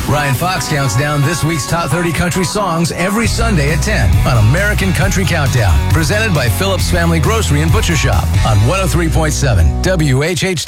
Ryan Fox counts down this week's top 30 country songs every Sunday at 10 on American Country Countdown, presented by Phillips Family Grocery and Butcher Shop on 103.7 WHHT.